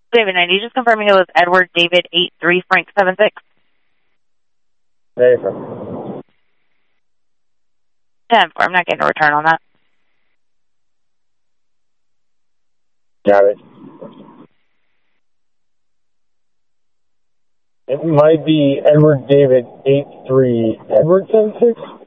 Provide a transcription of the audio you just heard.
David 90, just confirming it was Edward David 83 Frank 76. There you go. 10-4, I'm not getting a return on that. Got it. It might be Edward David 83 Edward 76.